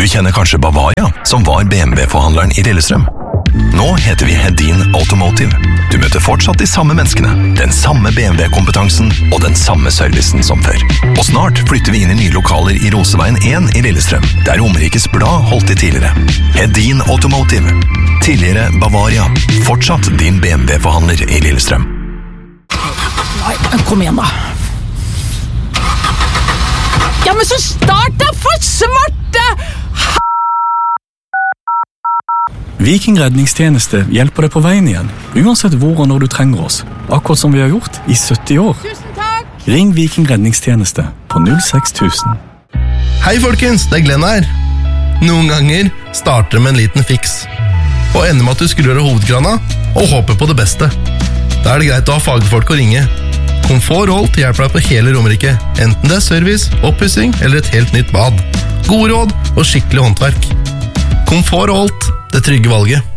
kjenner kanskje Bavaria, som var BMW-forhandleren i Lillestrøm. Nå heter vi Hedin Automotive. Du møter fortsatt de samme menneskene, den samme BMW-kompetansen og den samme servicen som før. Og snart flytter vi inn i nye lokaler i Roseveien 1 i Lillestrøm, der Romerikes Blad holdt til tidligere. Hedin Automotive. Tidligere Bavaria. Fortsatt din BMW-forhandler i Lillestrøm. Nei, kom igjen da. Ja, men så start da for svarte! Viking redningstjeneste hjelper deg på veien igjen, uansett hvor og når du trenger oss. Akkurat som vi har gjort i 70 år. Tusen takk! Ring Viking redningstjeneste på 06000. Hei folkens, det Glenn her. Noen ganger starter det med en liten fiks. Og ender med at du skrur av hovedkrana og håper på det beste. Da det greit å ha fagfolk å ringe. Komfort Holt hjelper deg på hele Romerike, enten det service, oppussing eller et helt nytt bad. Gode råd og skikkelig håndverk. Komfort Holt, det trygge valget.